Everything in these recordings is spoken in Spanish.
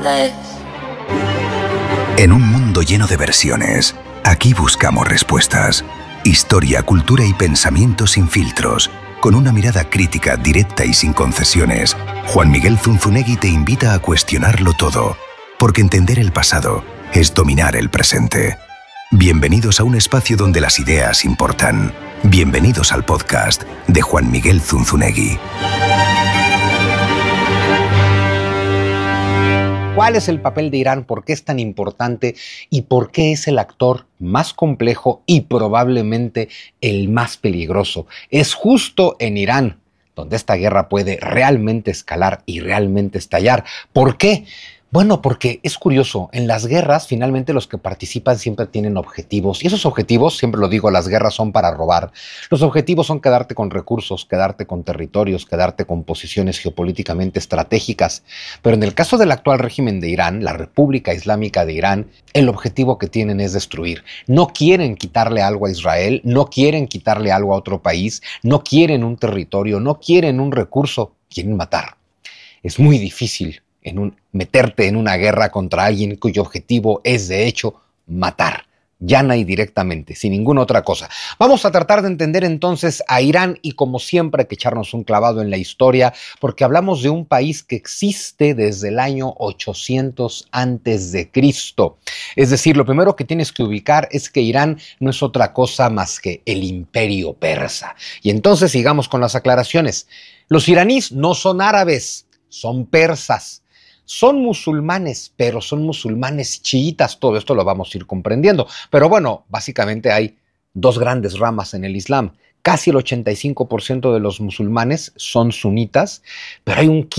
this. En un mundo lleno de versiones, aquí buscamos respuestas. Historia, cultura y pensamiento sin filtros. Con una mirada crítica, directa y sin concesiones, Juan Miguel Zunzunegui te invita a cuestionarlo todo, porque entender el pasado es dominar el presente. Bienvenidos a un espacio donde las ideas importan. Bienvenidos al podcast de Juan Miguel Zunzunegui. ¿Cuál es el papel de Irán? ¿Por qué es tan importante? ¿Y por qué es el actor más complejo y probablemente el más peligroso? Es justo en Irán donde esta guerra puede realmente escalar y realmente estallar. ¿Por qué? Bueno, porque es curioso, en las guerras finalmente los que participan siempre tienen objetivos y esos objetivos, siempre lo digo, las guerras son para robar. Los objetivos son quedarte con recursos, quedarte con territorios, quedarte con posiciones geopolíticamente estratégicas. Pero en el caso del actual régimen de Irán, la República Islámica de Irán, el objetivo que tienen es destruir. No quieren quitarle algo a Israel, no quieren quitarle algo a otro país, no quieren un territorio, no quieren un recurso, quieren matar. Es muy difícil meterte en una guerra contra alguien cuyo objetivo es, de hecho, matar, llana y directamente, sin ninguna otra cosa. Vamos a tratar de entender entonces a Irán y, como siempre, hay que echarnos un clavado en la historia, porque hablamos de un país que existe desde el año 800 antes de Cristo. Es decir, lo primero que tienes que ubicar es que Irán no es otra cosa más que el imperio persa. Y entonces sigamos con las aclaraciones. Los iraníes no son árabes, son persas. Son musulmanes, pero son musulmanes chiitas. Todo esto lo vamos a ir comprendiendo. Pero bueno, básicamente hay dos grandes ramas en el Islam. Casi el 85% de los musulmanes son sunitas, pero hay un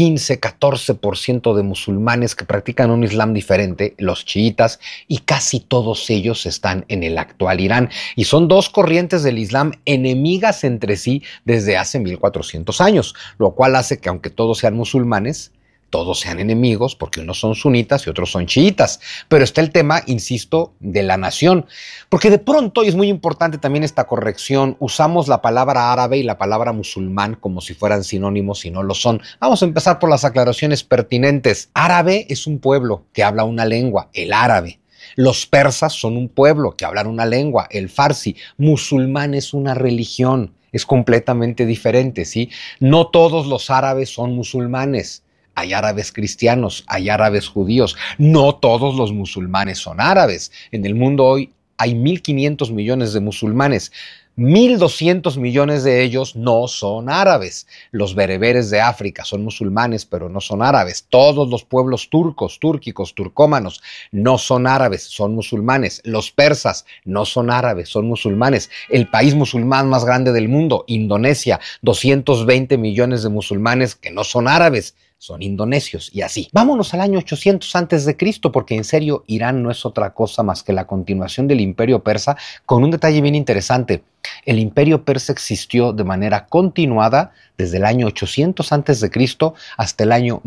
15-14% de musulmanes que practican un Islam diferente, los chiitas, y casi todos ellos están en el actual Irán. Y son dos corrientes del Islam enemigas entre sí desde hace 1400 años, lo cual hace que, aunque todos sean musulmanes, todos sean enemigos, porque unos son sunitas y otros son chiitas. Pero está el tema, insisto, de la nación. Porque de pronto, y es muy importante también esta corrección, usamos la palabra árabe y la palabra musulmán como si fueran sinónimos y no lo son. Vamos a empezar por las aclaraciones pertinentes. Árabe es un pueblo que habla una lengua, el árabe. Los persas son un pueblo que hablan una lengua, el farsi. Musulmán es una religión, es completamente diferente, ¿sí? No todos los árabes son musulmanes. Hay árabes cristianos, hay árabes judíos. No todos los musulmanes son árabes. En el mundo hoy hay 1.500 millones de musulmanes. 1.200 millones de ellos no son árabes. Los bereberes de África son musulmanes, pero no son árabes. Todos los pueblos turcos, túrquicos, turcómanos no son árabes, son musulmanes. Los persas no son árabes, son musulmanes. El país musulmán más grande del mundo, Indonesia, 220 millones de musulmanes que no son árabes, son indonesios, y así. Vámonos al año 800 antes de Cristo, porque en serio Irán no es otra cosa más que la continuación del imperio persa, con un detalle bien interesante. El imperio persa existió de manera continuada desde el año 800 antes de Cristo hasta el año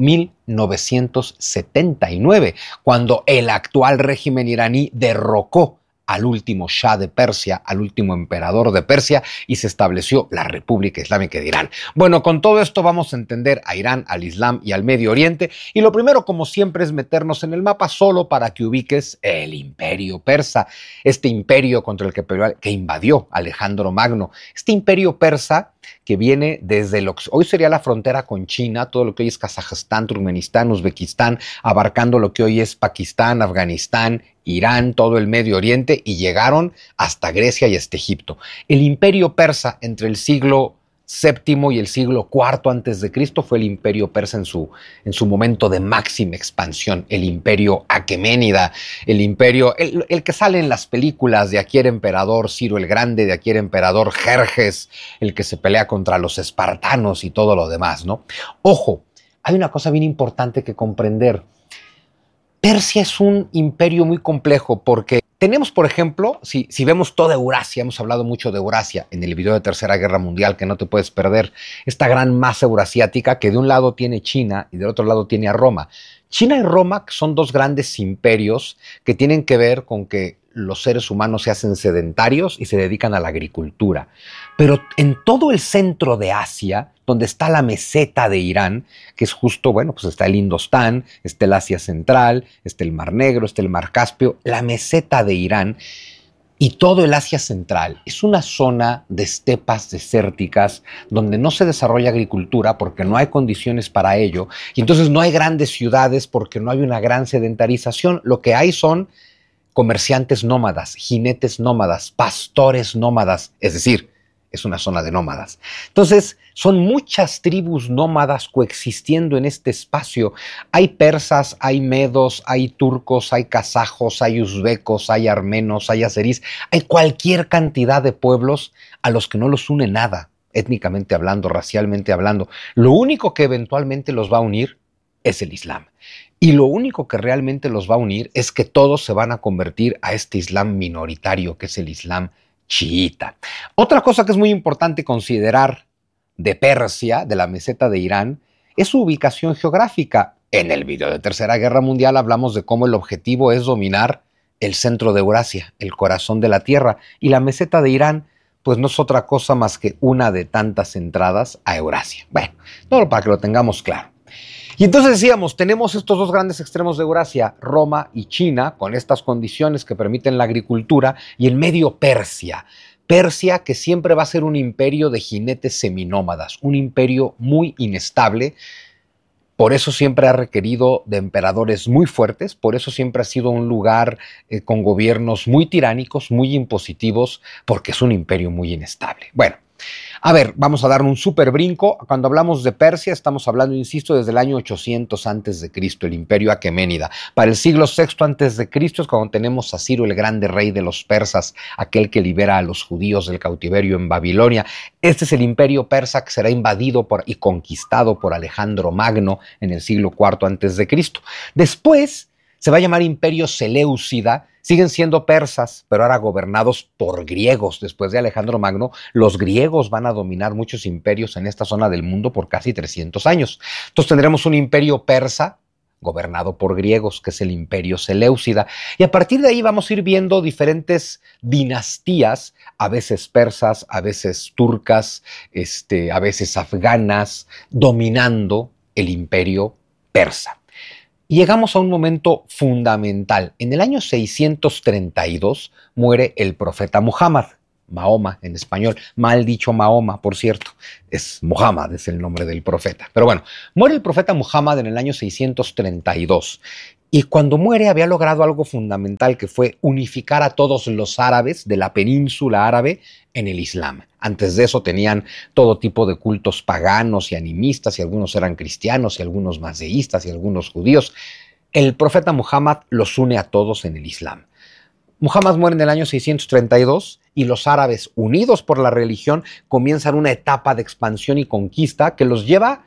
1979, cuando el actual régimen iraní derrocó al último Shah de Persia, al último emperador de Persia, y se estableció la República Islámica de Irán. Bueno, con todo esto vamos a entender a Irán, al Islam y al Medio Oriente, y lo primero, como siempre, es meternos en el mapa solo para que ubiques el imperio persa, este imperio contra el que invadió Alejandro Magno, este imperio persa que viene desde lo que hoy sería la frontera con China, todo lo que hoy es Kazajstán, Turkmenistán, Uzbekistán, abarcando lo que hoy es Pakistán, Afganistán, Irán, todo el Medio Oriente, y llegaron hasta Grecia y hasta Egipto. El imperio persa entre el siglo VII y el siglo IV antes de Cristo fue el imperio persa en su momento de máxima expansión, el imperio aqueménida, el imperio, el que sale en las películas, de aquí era emperador Ciro el Grande, de aquí era emperador Jerjes, el que se pelea contra los espartanos y todo lo demás, ¿no? Ojo, hay una cosa bien importante que comprender. Persia es un imperio muy complejo porque tenemos, por ejemplo, si vemos toda Eurasia, hemos hablado mucho de Eurasia en el video de Tercera Guerra Mundial que no te puedes perder, esta gran masa eurasiática que de un lado tiene China y del otro lado tiene a Roma. China y Roma son dos grandes imperios que tienen que ver con que los seres humanos se hacen sedentarios y se dedican a la agricultura. Pero en todo el centro de Asia, donde está la meseta de Irán, que es justo, bueno, pues está el Indostán, está el Asia Central, está el Mar Negro, está el Mar Caspio, la meseta de Irán y todo el Asia Central es una zona de estepas desérticas donde no se desarrolla agricultura porque no hay condiciones para ello y entonces no hay grandes ciudades porque no hay una gran sedentarización. Lo que hay son comerciantes nómadas, jinetes nómadas, pastores nómadas, es decir, es una zona de nómadas. Entonces, son muchas tribus nómadas coexistiendo en este espacio. Hay persas, hay medos, hay turcos, hay kazajos, hay uzbecos, hay armenos, hay azeríes, hay cualquier cantidad de pueblos a los que no los une nada, étnicamente hablando, racialmente hablando. Lo único que eventualmente los va a unir es el Islam. Y lo único que realmente los va a unir es que todos se van a convertir a este Islam minoritario, que es el Islam chiita. Otra cosa que es muy importante considerar de Persia, de la meseta de Irán, es su ubicación geográfica. En el video de Tercera Guerra Mundial hablamos de cómo el objetivo es dominar el centro de Eurasia, el corazón de la Tierra, y la meseta de Irán pues no es otra cosa más que una de tantas entradas a Eurasia. Bueno, todo para que lo tengamos claro. Y entonces decíamos, tenemos estos dos grandes extremos de Eurasia, Roma y China, con estas condiciones que permiten la agricultura, y en medio Persia. Persia, que siempre va a ser un imperio de jinetes seminómadas, un imperio muy inestable. Por eso siempre ha requerido de emperadores muy fuertes, por eso siempre ha sido un lugar con gobiernos muy tiránicos, muy impositivos, porque es un imperio muy inestable. Bueno, a ver, vamos a dar un súper brinco. Cuando hablamos de Persia, estamos hablando, insisto, desde el año 800 a.C., el imperio aqueménida. Para el siglo VI a.C. es cuando tenemos a Ciro el Grande, rey de los persas, aquel que libera a los judíos del cautiverio en Babilonia. Este es el imperio persa que será invadido y conquistado por Alejandro Magno en el siglo IV a.C. Después se va a llamar Imperio Seleucida. Siguen siendo persas, pero ahora gobernados por griegos. Después de Alejandro Magno, los griegos van a dominar muchos imperios en esta zona del mundo por casi 300 años. Entonces tendremos un imperio persa gobernado por griegos, que es el Imperio Seleucida. Y a partir de ahí vamos a ir viendo diferentes dinastías, a veces persas, a veces turcas, a veces afganas, dominando el imperio persa. Y llegamos a un momento fundamental. En el año 632 muere el profeta Muhammad, Mahoma en español, mal dicho Mahoma, por cierto, es Muhammad, es el nombre del profeta. Pero bueno, muere el profeta Muhammad en el año 632. Y cuando muere había logrado algo fundamental, que fue unificar a todos los árabes de la península árabe en el Islam. Antes de eso tenían todo tipo de cultos paganos y animistas, y algunos eran cristianos, y algunos más deístas, y algunos judíos. El profeta Muhammad los une a todos en el Islam. Muhammad muere en el año 632 y los árabes, unidos por la religión, comienzan una etapa de expansión y conquista que los lleva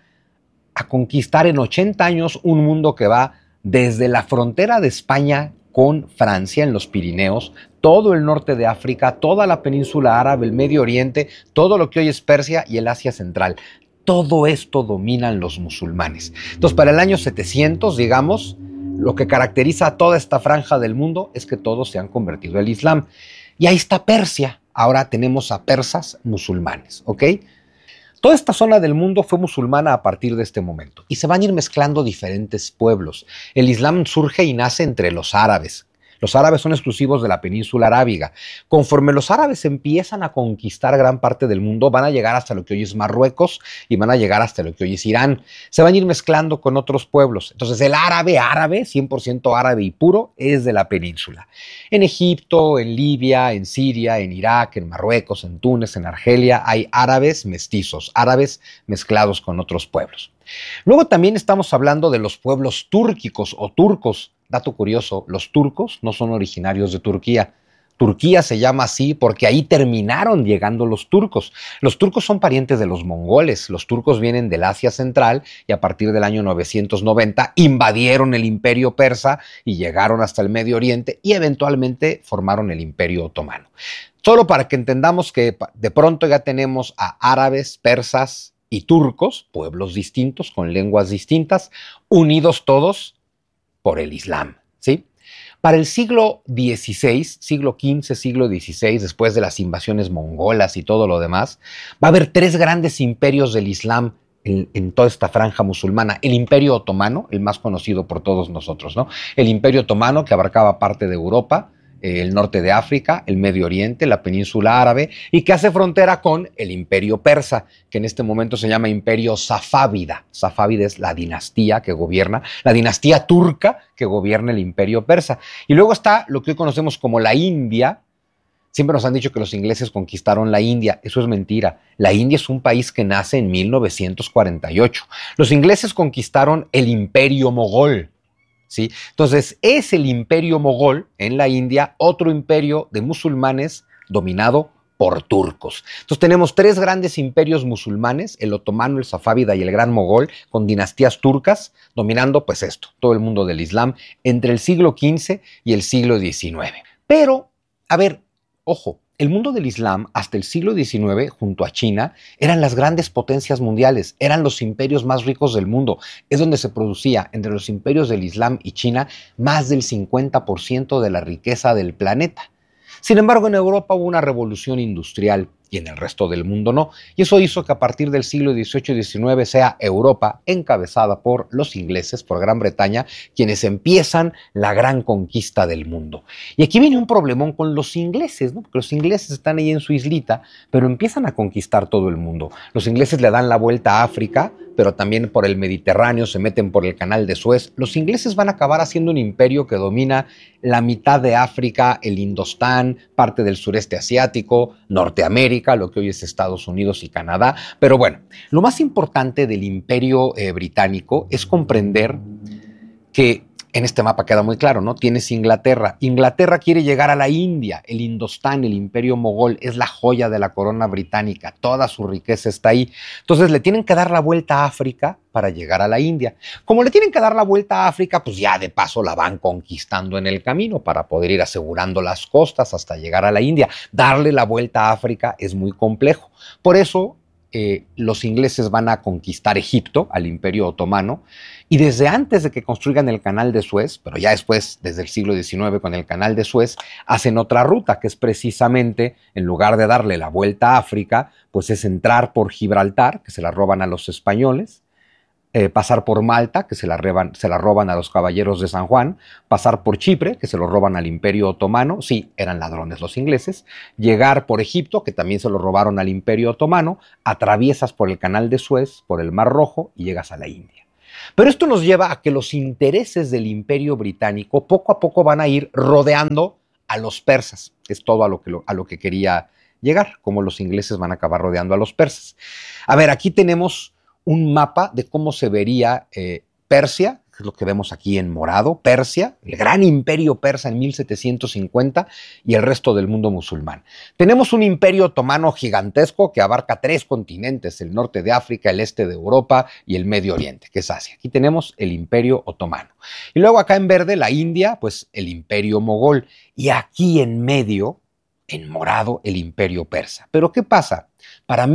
a conquistar en 80 años un mundo que va desde la frontera de España con Francia en los Pirineos, todo el norte de África, toda la península árabe, el Medio Oriente, todo lo que hoy es Persia y el Asia Central. Todo esto dominan los musulmanes. Entonces, para el año 700, digamos, lo que caracteriza a toda esta franja del mundo es que todos se han convertido al Islam. Y ahí está Persia. Ahora tenemos a persas musulmanes, ¿ok? Toda esta zona del mundo fue musulmana a partir de este momento y se van a ir mezclando diferentes pueblos. El Islam surge y nace entre los árabes. Los árabes son exclusivos de la península arábiga. Conforme los árabes empiezan a conquistar gran parte del mundo, van a llegar hasta lo que hoy es Marruecos y van a llegar hasta lo que hoy es Irán. Se van a ir mezclando con otros pueblos. Entonces el árabe, 100% árabe y puro, es de la península. En Egipto, en Libia, en Siria, en Irak, en Marruecos, en Túnez, en Argelia, hay árabes mestizos, árabes mezclados con otros pueblos. Luego también estamos hablando de los pueblos túrquicos o turcos. Dato curioso, los turcos no son originarios de Turquía. Turquía se llama así porque ahí terminaron llegando los turcos. Los turcos son parientes de los mongoles. Los turcos vienen del Asia Central y a partir del año 990 invadieron el imperio persa y llegaron hasta el Medio Oriente y eventualmente formaron el imperio otomano. Solo para que entendamos que de pronto ya tenemos a árabes, persas y turcos, pueblos distintos, con lenguas distintas, unidos todos por el Islam, ¿sí? Para el siglo XVI, siglo XV, siglo XVI, después de las invasiones mongolas y todo lo demás, va a haber tres grandes imperios del Islam en toda esta franja musulmana. El Imperio Otomano, el más conocido por todos nosotros, ¿no? El Imperio Otomano, que abarcaba parte de Europa, el norte de África, el Medio Oriente, la península árabe, y que hace frontera con el Imperio Persa, que en este momento se llama Imperio Safávida. Safávida es la dinastía que gobierna, la dinastía turca que gobierna el Imperio Persa. Y luego está lo que hoy conocemos como la India. Siempre nos han dicho que los ingleses conquistaron la India. Eso es mentira. La India es un país que nace en 1948. Los ingleses conquistaron el Imperio Mogol, ¿sí? Entonces, es el Imperio Mogol en la India, otro imperio de musulmanes dominado por turcos. Entonces, tenemos tres grandes imperios musulmanes, el otomano, el safávida y el gran mogol, con dinastías turcas dominando, pues esto, todo el mundo del Islam, entre el siglo XV y el siglo XIX. Pero, a ver, ojo, el mundo del Islam hasta el siglo XIX, junto a China, eran las grandes potencias mundiales, eran los imperios más ricos del mundo. Es donde se producía entre los imperios del Islam y China más del 50% de la riqueza del planeta. Sin embargo, en Europa hubo una revolución industrial y en el resto del mundo no. Y eso hizo que a partir del siglo XVIII y XIX sea Europa, encabezada por los ingleses, por Gran Bretaña, quienes empiezan la gran conquista del mundo. Y aquí viene un problemón con los ingleses, ¿no? Porque los ingleses están ahí en su islita, pero empiezan a conquistar todo el mundo. Los ingleses le dan la vuelta a África, pero también por el Mediterráneo, se meten por el Canal de Suez. Los ingleses van a acabar haciendo un imperio que domina la mitad de África, el Indostán, parte del sureste asiático, Norteamérica, lo que hoy es Estados Unidos y Canadá. Pero bueno, lo más importante del imperio británico es comprender que en este mapa queda muy claro, ¿no? Tienes Inglaterra. Inglaterra quiere llegar a la India. El Indostán, el imperio mogol, es la joya de la corona británica. Toda su riqueza está ahí. Entonces le tienen que dar la vuelta a África para llegar a la India. Como le tienen que dar la vuelta a África, pues ya de paso la van conquistando en el camino para poder ir asegurando las costas hasta llegar a la India. Darle la vuelta a África es muy complejo. Por eso los ingleses van a conquistar Egipto, al Imperio Otomano, y desde antes de que construyan el Canal de Suez, pero ya después, desde el siglo XIX con el Canal de Suez, hacen otra ruta, que es precisamente, en lugar de darle la vuelta a África, pues es entrar por Gibraltar, que se la roban a los españoles, pasar por Malta, que se la roban a los caballeros de San Juan, pasar por Chipre, que se lo roban al Imperio Otomano, sí, eran ladrones los ingleses, llegar por Egipto, que también se lo robaron al Imperio Otomano, atraviesas por el Canal de Suez, por el Mar Rojo y llegas a la India. Pero esto nos lleva a que los intereses del Imperio Británico poco a poco van a ir rodeando a los persas, que es todo a lo que quería llegar, como los ingleses van a acabar rodeando a los persas. A ver, aquí tenemos un mapa de cómo se vería Persia, que es lo que vemos aquí en morado, Persia, el gran imperio persa en 1750 y el resto del mundo musulmán. Tenemos un imperio otomano gigantesco que abarca 3 continentes, el norte de África, el este de Europa y el Medio Oriente, que es Asia. Aquí tenemos el imperio otomano. Y luego acá en verde la India, pues el imperio mogol. Y aquí en medio, en morado, el imperio persa. Pero ¿qué pasa? Para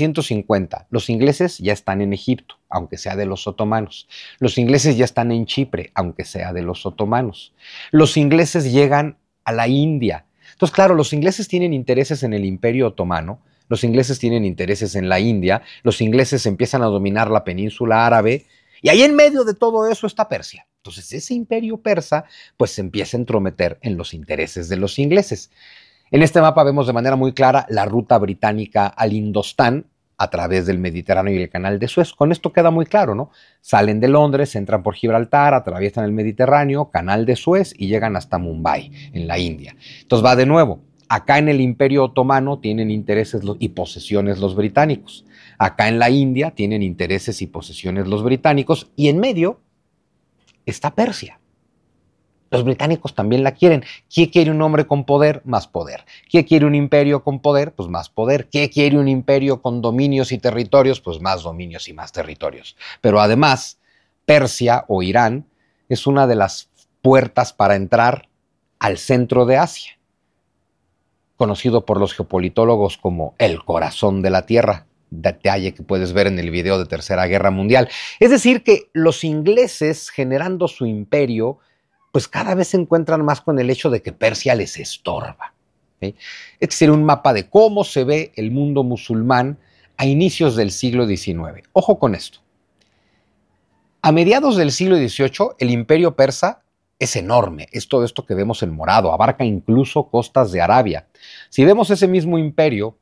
1750, los ingleses ya están en Egipto, aunque sea de los otomanos. Los ingleses ya están en Chipre, aunque sea de los otomanos. Los ingleses llegan a la India. Entonces, claro, los ingleses tienen intereses en el Imperio Otomano, los ingleses tienen intereses en la India, los ingleses empiezan a dominar la península árabe, y ahí en medio de todo eso está Persia. Entonces, ese imperio persa, pues se empieza a entrometer en los intereses de los ingleses. En este mapa vemos de manera muy clara la ruta británica al Indostán a través del Mediterráneo y el Canal de Suez. Con esto queda muy claro, ¿no? Salen de Londres, entran por Gibraltar, atraviesan el Mediterráneo, Canal de Suez y llegan hasta Mumbai, en la India. Entonces va de nuevo. Acá en el Imperio Otomano tienen intereses y posesiones los británicos. Acá en la India tienen intereses y posesiones los británicos. Y en medio está Persia. Los británicos también la quieren. ¿Quién quiere un hombre con poder? Más poder. ¿Quién quiere un imperio con poder? Pues más poder. ¿Quién quiere un imperio con dominios y territorios? Pues más dominios y más territorios. Pero además, Persia o Irán es una de las puertas para entrar al centro de Asia, conocido por los geopolitólogos como el corazón de la Tierra. detalle que puedes ver en el video de Tercera Guerra Mundial. Es decir, que los ingleses, generando su imperio, pues cada vez se encuentran más con el hecho de que Persia les estorba. ¿Sí? Este sería un mapa de cómo se ve el mundo musulmán a inicios del siglo XIX. Ojo con esto. A mediados del siglo XVIII, el imperio persa es enorme. Es todo esto que vemos en morado. Abarca incluso costas de Arabia. Si vemos ese mismo imperio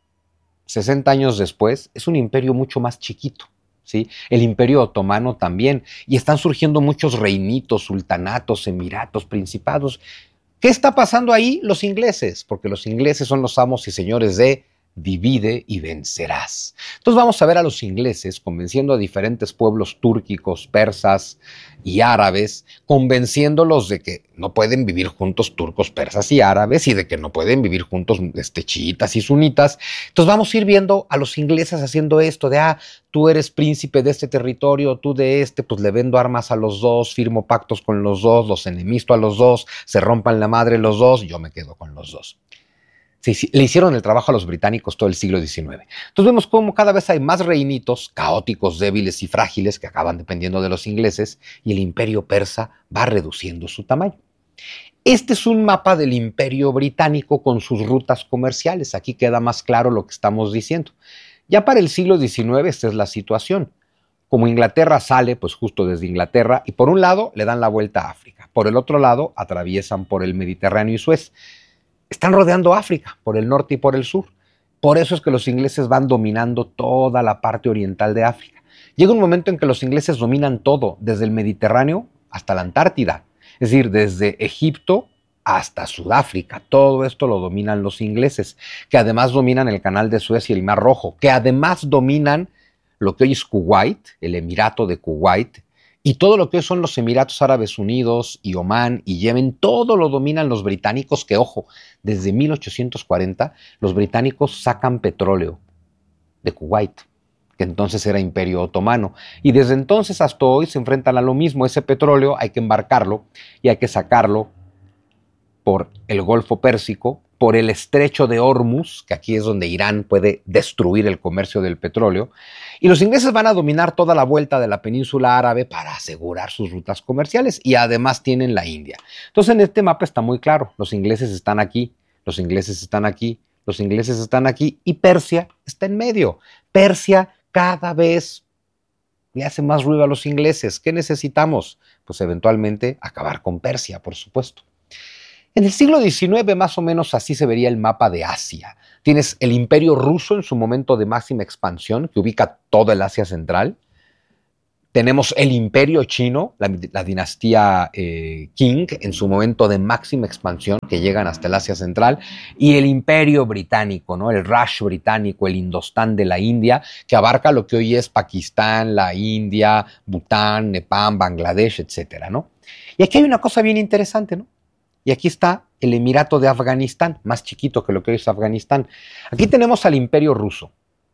60 años después, es un imperio mucho más chiquito, ¿sí? El imperio otomano también, y están surgiendo muchos reinitos, sultanatos, emiratos, principados. ¿Qué está pasando ahí? Los ingleses, porque los ingleses son los amos y señores de divide y vencerás. Entonces vamos a ver a los ingleses convenciendo a diferentes pueblos túrquicos, persas y árabes, convenciéndolos de que no pueden vivir juntos turcos, persas y árabes y de que no pueden vivir juntos chiitas y sunitas. Entonces vamos a ir viendo a los ingleses haciendo esto de, tú eres príncipe de este territorio, tú de este, pues le vendo armas a los dos, firmo pactos con los dos, los enemisto a los dos, se rompan la madre los dos, yo me quedo con los dos. Sí, le hicieron el trabajo a los británicos todo el siglo XIX. Entonces vemos cómo cada vez hay más reinitos caóticos, débiles y frágiles que acaban dependiendo de los ingleses y el imperio persa va reduciendo su tamaño. Este es un mapa del imperio británico con sus rutas comerciales. Aquí queda más claro lo que estamos diciendo. Ya para el siglo XIX esta es la situación. Como Inglaterra sale, pues justo desde Inglaterra, y por un lado le dan la vuelta a África, por el otro lado atraviesan por el Mediterráneo y Suez. Están rodeando África por el norte y por el sur. Por eso es que los ingleses van dominando toda la parte oriental de África. Llega un momento en que los ingleses dominan todo, desde el Mediterráneo hasta la Antártida. Es decir, desde Egipto hasta Sudáfrica. Todo esto lo dominan los ingleses, que además dominan el Canal de Suez y el Mar Rojo, que además dominan lo que hoy es Kuwait, el Emirato de Kuwait, y todo lo que son los Emiratos Árabes Unidos y Omán y Yemen, todo lo dominan los británicos, que ojo, desde 1840 los británicos sacan petróleo de Kuwait, que entonces era Imperio Otomano. Y desde entonces hasta hoy se enfrentan a lo mismo. Ese petróleo hay que embarcarlo y hay que sacarlo por el Golfo Pérsico, por el estrecho de Hormuz, que aquí es donde Irán puede destruir el comercio del petróleo, y los ingleses van a dominar toda la vuelta de la península árabe para asegurar sus rutas comerciales, y además tienen la India. Entonces en este mapa está muy claro, los ingleses están aquí, los ingleses están aquí, los ingleses están aquí, y Persia está en medio. Persia cada vez le hace más ruido a los ingleses. ¿Qué necesitamos? Pues eventualmente acabar con Persia, por supuesto. En el siglo XIX más o menos así se vería el mapa de Asia. Tienes el Imperio Ruso en su momento de máxima expansión, que ubica toda el Asia Central. Tenemos el Imperio Chino, la dinastía Qing, en su momento de máxima expansión, que llegan hasta el Asia Central. Y el Imperio Británico, ¿no? El Raj británico, el Indostán de la India, que abarca lo que hoy es Pakistán, la India, Bután, Nepal, Bangladesh, etcétera, ¿no? Y aquí hay una cosa bien interesante, ¿no? Y aquí está el Emirato de Afganistán, más chiquito que lo que hoy es Afganistán. Aquí tenemos al Imperio Ruso.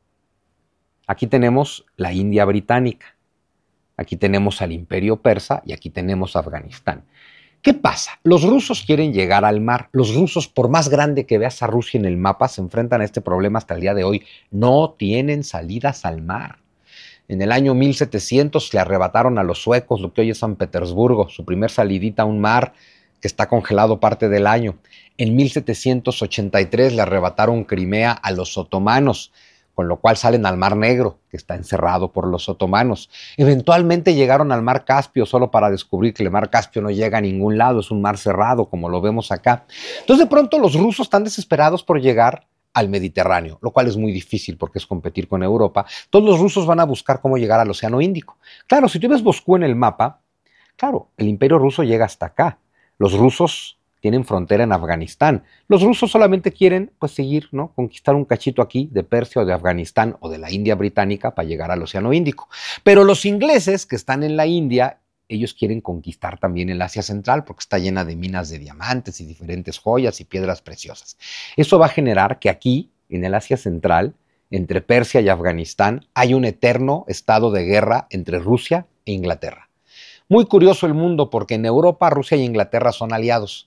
Aquí tenemos la India británica. Aquí tenemos al Imperio Persa y aquí tenemos Afganistán. ¿Qué pasa? Los rusos quieren llegar al mar. Los rusos, por más grande que veas a Rusia en el mapa, se enfrentan a este problema hasta el día de hoy. No tienen salidas al mar. En el año 1700 le arrebataron a los suecos lo que hoy es San Petersburgo, su primer salidita a un mar que está congelado parte del año. En 1783 le arrebataron Crimea a los otomanos, con lo cual salen al Mar Negro, que está encerrado por los otomanos. Eventualmente llegaron al Mar Caspio, solo para descubrir que el Mar Caspio no llega a ningún lado, es un mar cerrado, como lo vemos acá. Entonces de pronto los rusos están desesperados por llegar al Mediterráneo, lo cual es muy difícil porque es competir con Europa. Todos los rusos van a buscar cómo llegar al Océano Índico. Claro, si tú ves Moscú en el mapa, claro, el Imperio Ruso llega hasta acá. Los rusos tienen frontera en Afganistán. Los rusos solamente quieren pues seguir, ¿no? Conquistar un cachito aquí de Persia o de Afganistán o de la India británica para llegar al Océano Índico. Pero los ingleses que están en la India, ellos quieren conquistar también el Asia Central porque está llena de minas de diamantes y diferentes joyas y piedras preciosas. Eso va a generar que aquí, en el Asia Central, entre Persia y Afganistán, hay un eterno estado de guerra entre Rusia e Inglaterra. Muy curioso el mundo porque en Europa Rusia y Inglaterra son aliados,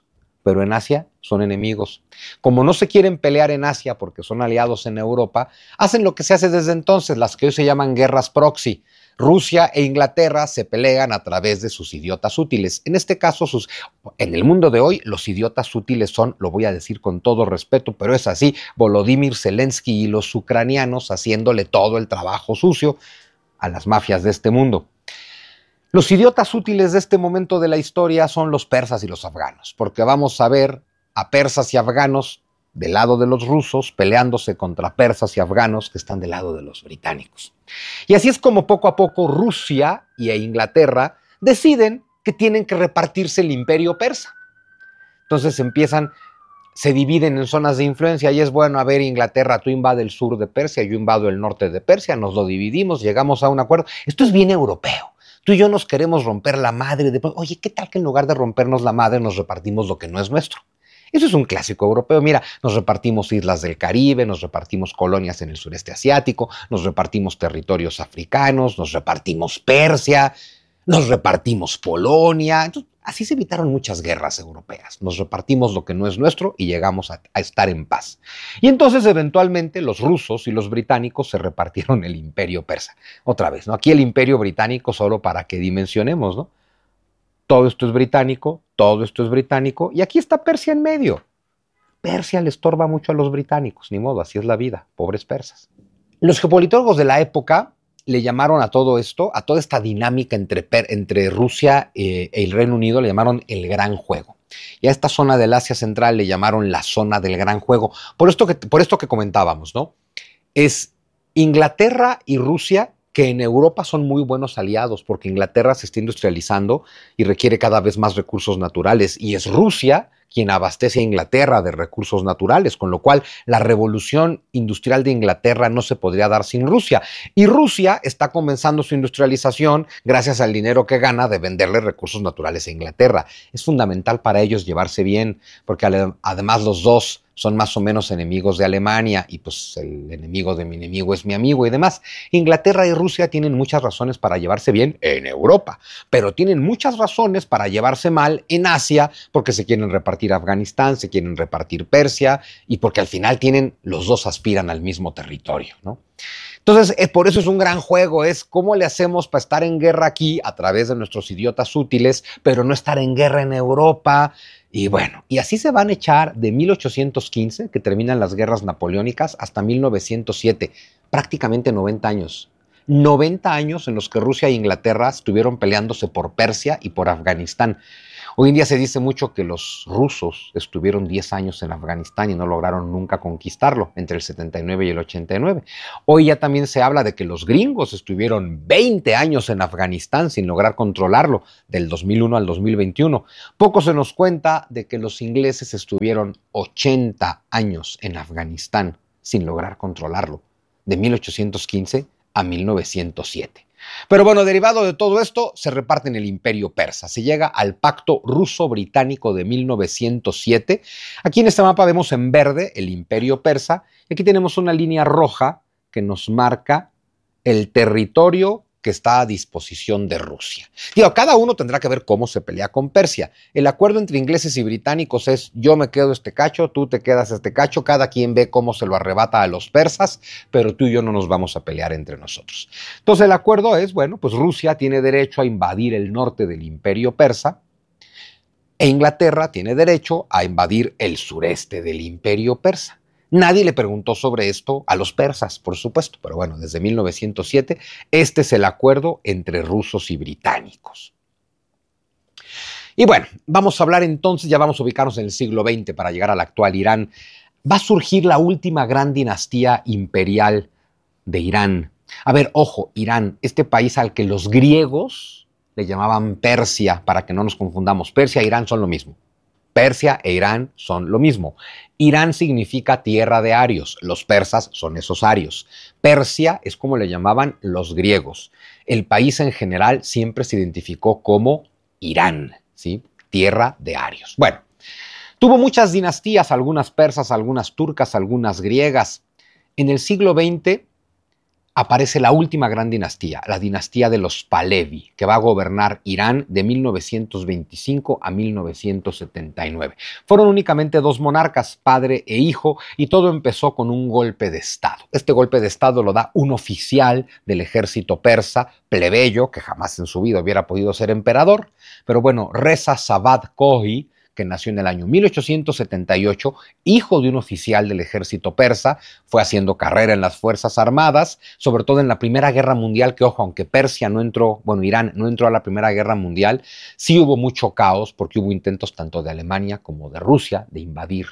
pero en Asia son enemigos. Como no se quieren pelear en Asia porque son aliados en Europa, hacen lo que se hace desde entonces, las que hoy se llaman guerras proxy. Rusia e Inglaterra se pelean a través de sus idiotas útiles. En este caso, en el mundo de hoy, los idiotas útiles son, lo voy a decir con todo respeto, pero es así, Volodymyr Zelensky y los ucranianos haciéndole todo el trabajo sucio a las mafias de este mundo. Los idiotas útiles de este momento de la historia son los persas y los afganos, porque vamos a ver a persas y afganos del lado de los rusos peleándose contra persas y afganos que están del lado de los británicos. Y así es como poco a poco Rusia e Inglaterra deciden que tienen que repartirse el imperio persa. Entonces se dividen en zonas de influencia y es bueno, a ver, Inglaterra, tú invade el sur de Persia, yo invado el norte de Persia, nos lo dividimos, llegamos a un acuerdo. Esto es bien europeo. Tú y yo nos queremos romper la madre. Oye, ¿qué tal que en lugar de rompernos la madre nos repartimos lo que no es nuestro? Eso es un clásico europeo. Mira, nos repartimos islas del Caribe, nos repartimos colonias en el sureste asiático, nos repartimos territorios africanos, nos repartimos Persia, nos repartimos Polonia. Entonces, así se evitaron muchas guerras europeas. Nos repartimos lo que no es nuestro y llegamos a estar en paz. Y entonces, eventualmente, los rusos y los británicos se repartieron el imperio persa. Otra vez, ¿no? Aquí el imperio británico solo para que dimensionemos, ¿no? Todo esto es británico, y aquí está Persia en medio. Persia le estorba mucho a los británicos, ni modo, así es la vida, pobres persas. Los geopolitólogos de la época le llamaron a todo esto, a toda esta dinámica entre Rusia y el Reino Unido, le llamaron el Gran Juego. Y a esta zona del Asia Central le llamaron la zona del Gran Juego. Por esto que comentábamos, ¿no? Es Inglaterra y Rusia que en Europa son muy buenos aliados porque Inglaterra se está industrializando y requiere cada vez más recursos naturales y es Rusia quien abastece a Inglaterra de recursos naturales, con lo cual la revolución industrial de Inglaterra no se podría dar sin Rusia. Y Rusia está comenzando su industrialización gracias al dinero que gana de venderle recursos naturales a Inglaterra. Es fundamental para ellos llevarse bien, porque además los dos son más o menos enemigos de Alemania y pues el enemigo de mi enemigo es mi amigo y demás. Inglaterra y Rusia tienen muchas razones para llevarse bien en Europa, pero tienen muchas razones para llevarse mal en Asia porque se quieren repartir Afganistán, se quieren repartir Persia y porque al final los dos aspiran al mismo territorio, ¿no? Entonces, por eso es un gran juego, es cómo le hacemos para estar en guerra aquí a través de nuestros idiotas útiles, pero no estar en guerra en Europa. Y bueno, y así se van a echar de 1815, que terminan las guerras napoleónicas, hasta 1907, prácticamente 90 años. 90 años en los que Rusia e Inglaterra estuvieron peleándose por Persia y por Afganistán. Hoy en día se dice mucho que los rusos estuvieron 10 años en Afganistán y no lograron nunca conquistarlo, entre el 79 y el 89. Hoy ya también se habla de que los gringos estuvieron 20 años en Afganistán sin lograr controlarlo, del 2001 al 2021. Poco se nos cuenta de que los ingleses estuvieron 80 años en Afganistán sin lograr controlarlo, de 1815 a 1907. Pero bueno, derivado de todo esto, se reparten el imperio persa. Se llega al pacto ruso-británico de 1907. Aquí en este mapa vemos en verde el imperio persa. Y aquí tenemos una línea roja que nos marca el territorio que está a disposición de Rusia. Digo, cada uno tendrá que ver cómo se pelea con Persia. El acuerdo entre ingleses y británicos es: yo me quedo este cacho, tú te quedas este cacho, cada quien ve cómo se lo arrebata a los persas, pero tú y yo no nos vamos a pelear entre nosotros. Entonces el acuerdo es, bueno, pues Rusia tiene derecho a invadir el norte del imperio persa e Inglaterra tiene derecho a invadir el sureste del imperio persa. Nadie le preguntó sobre esto a los persas, por supuesto, pero bueno, desde 1907 este es el acuerdo entre rusos y británicos. Y bueno, vamos a hablar entonces, ya vamos a ubicarnos en el siglo XX para llegar al actual Irán. Va a surgir la última gran dinastía imperial de Irán. A ver, ojo, Irán, este país al que los griegos le llamaban Persia, para que no nos confundamos. Persia e Irán son lo mismo. Persia e Irán son lo mismo. Irán significa tierra de arios, los persas son esos arios. Persia es como le llamaban los griegos. El país en general siempre se identificó como Irán, ¿sí? Tierra de arios. Bueno, tuvo muchas dinastías, algunas persas, algunas turcas, algunas griegas. En el siglo XX aparece la última gran dinastía, la dinastía de los Pahlavi, que va a gobernar Irán de 1925 a 1979. Fueron únicamente dos monarcas, padre e hijo, y todo empezó con un golpe de Estado. Este golpe de Estado lo da un oficial del ejército persa, plebeyo, que jamás en su vida hubiera podido ser emperador, pero bueno, Reza Sabad Kohi, que nació en el año 1878, hijo de un oficial del ejército persa, fue haciendo carrera en las Fuerzas Armadas, sobre todo en la Primera Guerra Mundial, que ojo, aunque Persia no entró, bueno, Irán no entró a la Primera Guerra Mundial, sí hubo mucho caos porque hubo intentos tanto de Alemania como de Rusia de invadir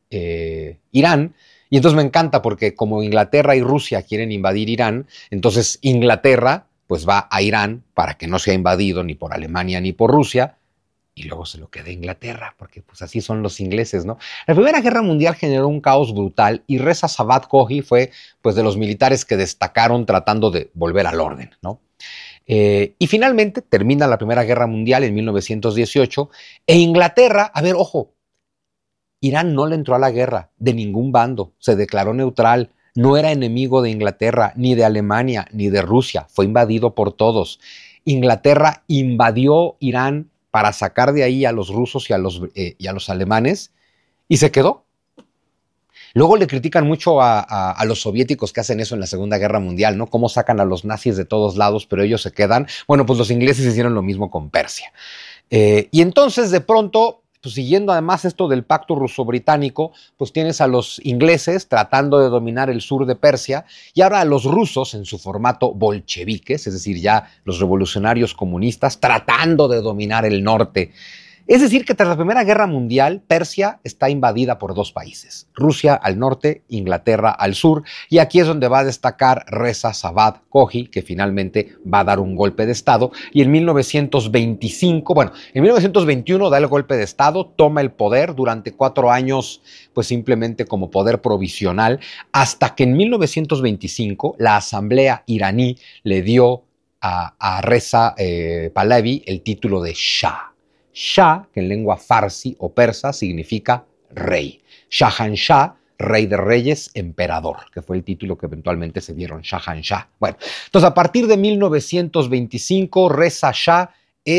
Irán. Y entonces me encanta porque como Inglaterra y Rusia quieren invadir Irán, entonces Inglaterra pues va a Irán para que no sea invadido ni por Alemania ni por Rusia, y luego se lo queda Inglaterra, porque pues así son los ingleses, ¿no? La Primera Guerra Mundial generó un caos brutal y Reza Sabad Kohi fue pues de los militares que destacaron tratando de volver al orden, ¿no? Y finalmente termina la Primera Guerra Mundial en 1918 e Inglaterra, a ver, ojo, Irán no le entró a la guerra de ningún bando, se declaró neutral, no era enemigo de Inglaterra, ni de Alemania, ni de Rusia, fue invadido por todos. Inglaterra invadió Irán para sacar de ahí a los rusos y a los alemanes, y se quedó. Luego le critican mucho a los soviéticos que hacen eso en la Segunda Guerra Mundial, ¿no? Cómo sacan a los nazis de todos lados, pero ellos se quedan. Bueno, pues los ingleses hicieron lo mismo con Persia. Y entonces, de pronto, pues siguiendo además esto del pacto ruso-británico, pues tienes a los ingleses tratando de dominar el sur de Persia y ahora a los rusos en su formato bolcheviques, es decir, ya los revolucionarios comunistas tratando de dominar el norte. Es decir, que tras la Primera Guerra Mundial, Persia está invadida por dos países, Rusia al norte, Inglaterra al sur, y aquí es donde va a destacar Reza Sabad Kohi, que finalmente va a dar un golpe de Estado, y en 1925, bueno, en 1921 da el golpe de Estado, toma el poder durante 4 años, pues simplemente como poder provisional, hasta que en 1925 la Asamblea iraní le dio a Reza Pahlavi el título de Shah. Shah, que en lengua farsi o persa significa rey. Shahanshah, rey de reyes, emperador, que fue el título que eventualmente se dieron, Shahanshah. Bueno, entonces a partir de 1925, Reza Shah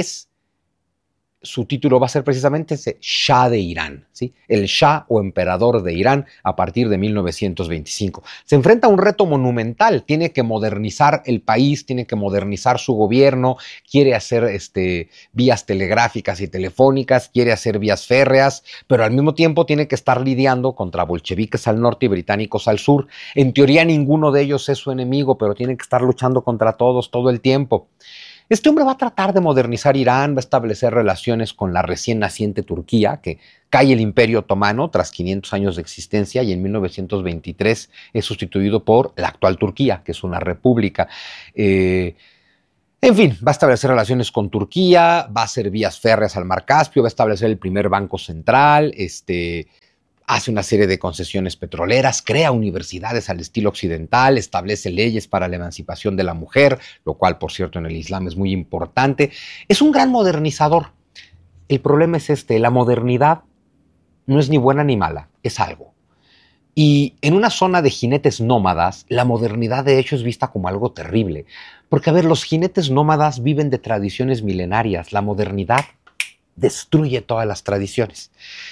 su título va a ser precisamente ese Shah de Irán, ¿sí? El Shah o emperador de Irán a partir de 1925. Se enfrenta a un reto monumental, tiene que modernizar el país, tiene que modernizar su gobierno, quiere hacer vías telegráficas y telefónicas, quiere hacer vías férreas, pero al mismo tiempo tiene que estar lidiando contra bolcheviques al norte y británicos al sur. En teoría ninguno de ellos es su enemigo, pero tiene que estar luchando contra todos todo el tiempo. Este hombre va a tratar de modernizar Irán, va a establecer relaciones con la recién naciente Turquía, que cae el Imperio Otomano tras 500 años de existencia y en 1923 es sustituido por la actual Turquía, que es una república. En fin, va a establecer relaciones con Turquía, va a hacer vías férreas al Mar Caspio, va a establecer el primer banco central, hace una serie de concesiones petroleras, crea universidades al estilo occidental, establece leyes para la emancipación de la mujer, lo cual, por cierto, en el Islam es muy importante. Es un gran modernizador. El problema es la modernidad no es ni buena ni mala, es algo. Y en una zona de jinetes nómadas, la modernidad de hecho es vista como algo terrible. Porque, a ver, los jinetes nómadas viven de tradiciones milenarias. La modernidad destruye todas las tradiciones.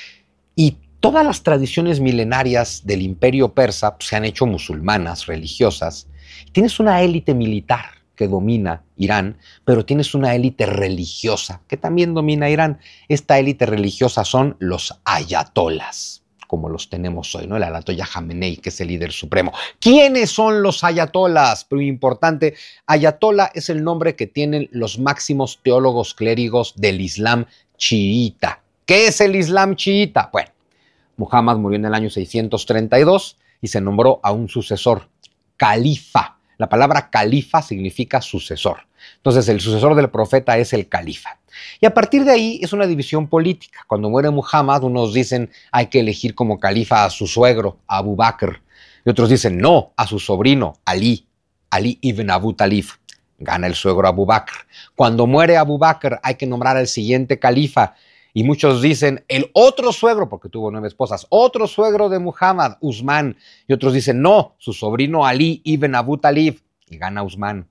Y todas las tradiciones milenarias del imperio persa se han hecho musulmanas, religiosas. Tienes una élite militar que domina Irán, pero tienes una élite religiosa que también domina Irán. Esta élite religiosa son los ayatolas, como los tenemos hoy, ¿no? El ayatollah Jamenei, que es el líder supremo. ¿Quiénes son los ayatolas? Muy importante, ayatola es el nombre que tienen los máximos teólogos clérigos del Islam chiita. ¿Qué es el Islam chiita? Bueno, Muhammad murió en el año 632 y se nombró a un sucesor, califa. La palabra califa significa sucesor. Entonces, el sucesor del profeta es el califa. Y a partir de ahí es una división política. Cuando muere Muhammad, unos dicen hay que elegir como califa a su suegro, a Abu Bakr. Y otros dicen no, a su sobrino, Ali ibn Abu Talib. Gana el suegro Abu Bakr. Cuando muere Abu Bakr, hay que nombrar al siguiente califa. Y muchos dicen el otro suegro, porque tuvo 9 esposas, otro suegro de Muhammad, Usman. Y otros dicen no, su sobrino Ali ibn Abu Talib. y gana Usman.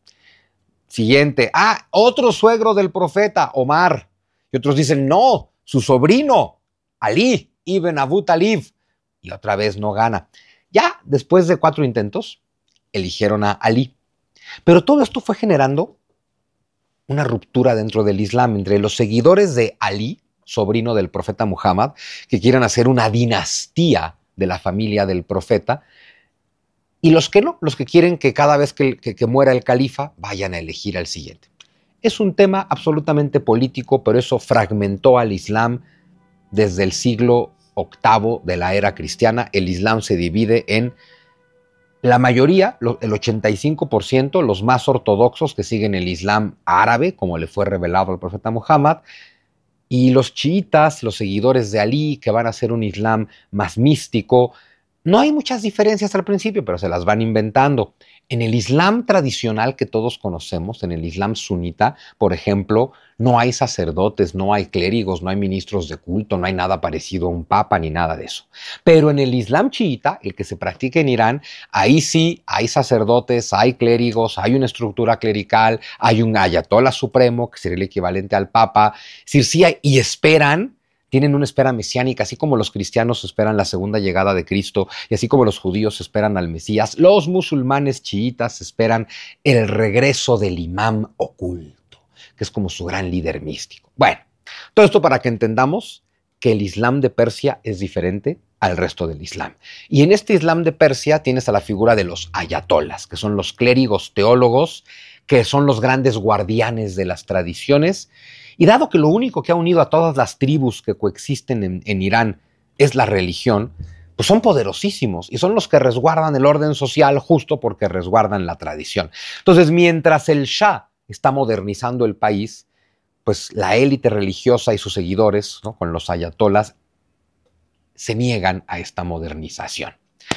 Siguiente, otro suegro del profeta, Omar. Y otros dicen, no, su sobrino, Ali ibn Abu Talib. Y otra vez no gana. Ya después de 4 intentos, eligieron a Ali. Pero todo esto fue generando una ruptura dentro del Islam entre los seguidores de Ali, sobrino del profeta Muhammad, que quieren hacer una dinastía de la familia del profeta, y los que no, los que quieren que cada vez que muera el califa vayan a elegir al siguiente. Es un tema absolutamente político, pero eso fragmentó al Islam desde el siglo VIII de la era cristiana. El Islam se divide en la mayoría, el 85%, los más ortodoxos que siguen el Islam árabe, como le fue revelado al profeta Muhammad, y los chiitas, los seguidores de Ali, que van a ser un Islam más místico. No hay muchas diferencias al principio, pero se las van inventando. En el Islam tradicional que todos conocemos, en el Islam sunita, por ejemplo, no hay sacerdotes, no hay clérigos, no hay ministros de culto, no hay nada parecido a un papa ni nada de eso. Pero en el Islam chiita, el que se practica en Irán, ahí sí hay sacerdotes, hay clérigos, hay una estructura clerical, hay un ayatollah supremo, que sería el equivalente al papa. Es decir, sí hay, y esperan, tienen una espera mesiánica, así como los cristianos esperan la segunda llegada de Cristo y así como los judíos esperan al Mesías, los musulmanes chiitas esperan el regreso del imam oculto, que es como su gran líder místico. Bueno, todo esto para que entendamos que el Islam de Persia es diferente al resto del Islam. Y en este Islam de Persia tienes a la figura de los ayatolás, que son los clérigos teólogos, que son los grandes guardianes de las tradiciones. Y dado que lo único que ha unido a todas las tribus que coexisten en Irán es la religión, pues son poderosísimos y son los que resguardan el orden social justo porque resguardan la tradición. Entonces, mientras el Shah está modernizando el país, pues la élite religiosa y sus seguidores, ¿no?, con los ayatolás, se niegan a esta modernización.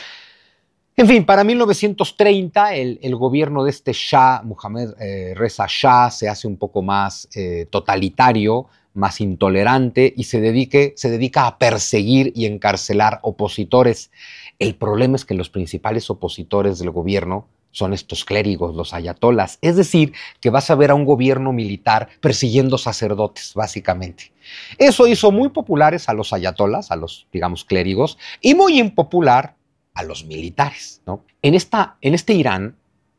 En fin, para 1930 el gobierno de este Shah, Mohammad Reza Shah, se hace un poco más totalitario, más intolerante y se dedica a perseguir y encarcelar opositores. El problema es que los principales opositores del gobierno son estos clérigos, los ayatolás. Es decir, que vas a ver a un gobierno militar persiguiendo sacerdotes, básicamente. Eso hizo muy populares a los ayatolás, a los, digamos, clérigos, y muy impopular a los militares, ¿no? En este Irán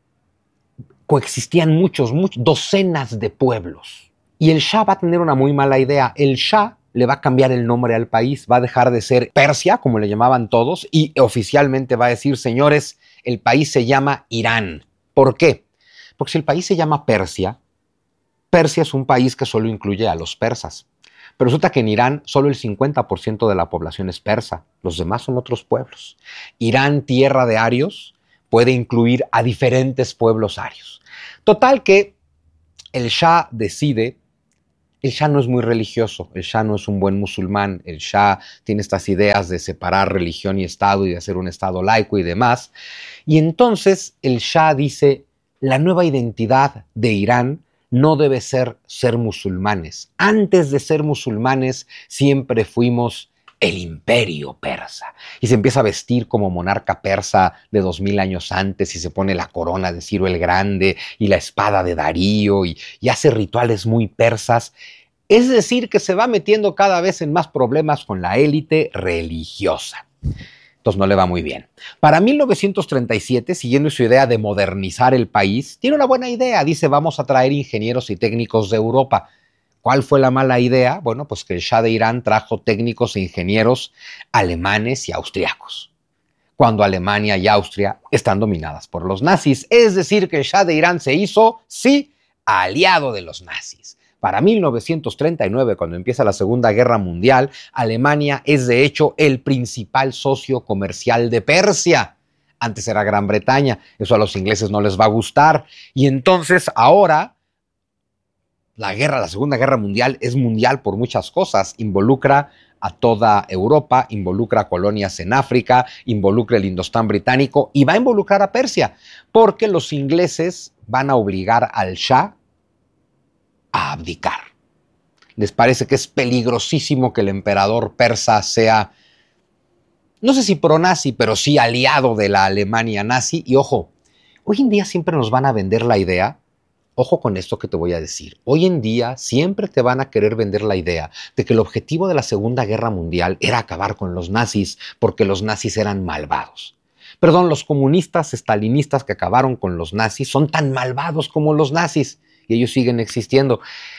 coexistían docenas de pueblos. Y el Shah va a tener una muy mala idea. El Shah le va a cambiar el nombre al país, va a dejar de ser Persia, como le llamaban todos, y oficialmente va a decir, señores, el país se llama Irán. ¿Por qué? Porque si el país se llama Persia, Persia es un país que solo incluye a los persas. Pero resulta que en Irán solo el 50% de la población es persa, los demás son otros pueblos. Irán, tierra de arios, puede incluir a diferentes pueblos arios. Total que el Shah decide, el Shah no es muy religioso, el Shah no es un buen musulmán, el Shah tiene estas ideas de separar religión y Estado y de hacer un Estado laico y demás. Y entonces el Shah dice, la nueva identidad de Irán no debe ser musulmanes. Antes de ser musulmanes siempre fuimos el imperio persa. Y se empieza a vestir como monarca persa de 2000 años antes y se pone la corona de Ciro el Grande y la espada de Darío y hace rituales muy persas. Es decir, que se va metiendo cada vez en más problemas con la élite religiosa. Entonces no le va muy bien. Para 1937, siguiendo su idea de modernizar el país, tiene una buena idea. Dice, vamos a traer ingenieros y técnicos de Europa. ¿Cuál fue la mala idea? Bueno, pues que el Shah de Irán trajo técnicos e ingenieros alemanes y austriacos, cuando Alemania y Austria están dominadas por los nazis. Es decir, que el Shah de Irán se hizo, sí, aliado de los nazis. Para 1939, cuando empieza la Segunda Guerra Mundial, Alemania es de hecho el principal socio comercial de Persia. Antes era Gran Bretaña, eso a los ingleses no les va a gustar. Y entonces ahora la Segunda Guerra Mundial es mundial por muchas cosas. Involucra a toda Europa, involucra colonias en África, involucra el Indostán británico y va a involucrar a Persia, porque los ingleses van a obligar al Shah a abdicar. Les parece que es peligrosísimo que el emperador persa sea, no sé si pro-nazi, pero sí aliado de la Alemania nazi. Y ojo, Hoy en día siempre nos van a vender la idea. Ojo con esto que te voy a decir. Hoy en día siempre te van a querer vender la idea de que el objetivo de la Segunda Guerra Mundial era acabar con los nazis porque los nazis eran malvados. Perdón, los comunistas estalinistas que acabaron con los nazis son tan malvados como los nazis y ellos siguen existiendo.